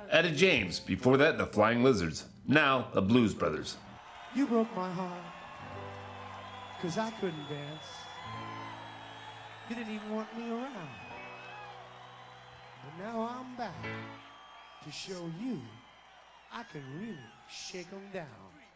Etta James. Before that, the Flying Lizards. Now, the Blues Brothers. You broke my heart, 'cause I couldn't dance. You didn't even want me around. But now I'm back to show you I can really shake 'em down.